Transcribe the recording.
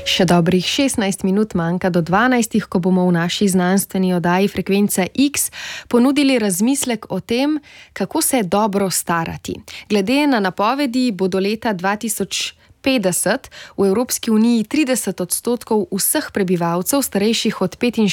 Še dobrih 16 minut manjka do 12, ko bomo v naši znanstveni oddaji Frekvenca X ponudili razmislek o tem, kako se dobro starati. Glede na napovedi bo do leta 2050 v Evropski uniji 30% vseh prebivalcev starejših od